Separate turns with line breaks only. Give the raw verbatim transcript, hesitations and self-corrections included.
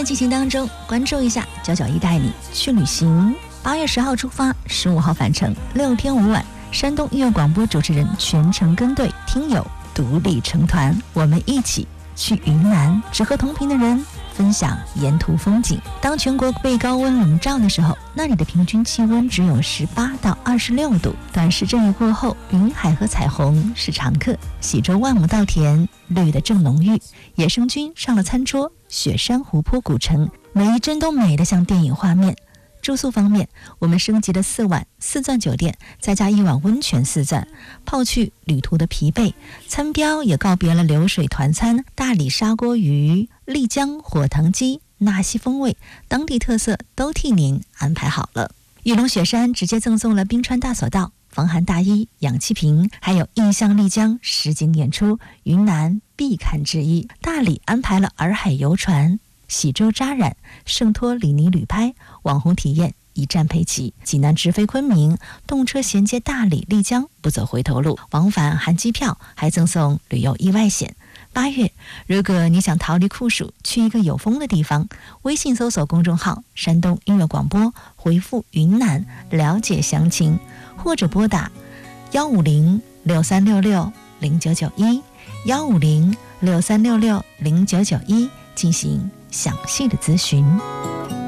进行当中，关注一下九九一带你去旅行。八月十号出发，十五号返程，六天五晚。山东音乐广播主持人全程跟队，听友独立成团，我们一起去云南，只和同频的人分享沿途风景。当全国被高温笼罩的时候，那里的平均气温只有十八到二十六度。短时阵雨过后，云海和彩虹是常客。喜洲万亩稻田绿得正浓郁，野生菌上了餐桌，雪山湖泊古城，每一帧都美得像电影画面。住宿方面，我们升级了四晚四钻酒店，再加一晚温泉四钻，抛去旅途的疲惫。餐标也告别了流水团餐，大理砂锅鱼、丽江火塘鸡、纳西风味，当地特色都替您安排好了。玉龙雪山直接赠送了冰川大索道、防寒大衣、氧气瓶，还有印象丽江实景演出，云南必看之一。大理安排了洱海游船、喜洲扎染、圣托里尼旅拍，网红体验一站配齐。济南直飞昆明，动车衔接大理、丽江，不走回头路。往返含机票，还赠送旅游意外险。八月，如果你想逃离酷暑，去一个有风的地方，微信搜索公众号山东音乐广播，回复云南了解详情，或者拨打幺五零六三六六零九九一幺五零六三六六零九九一进行详细的咨询。